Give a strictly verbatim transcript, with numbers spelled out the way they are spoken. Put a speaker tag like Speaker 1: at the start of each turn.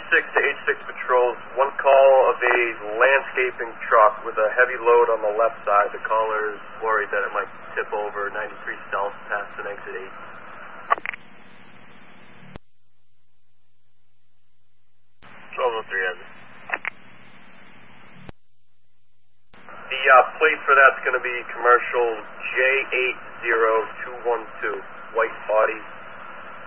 Speaker 1: eighty-six to eighty-six patrols, one call of a landscaping truck with a heavy load on the left side. The caller is worried that it might tip over ninety-three south past an exit eight. twelve oh three has it. The uh, plate for that's going to be commercial J eight zero two one two, white body.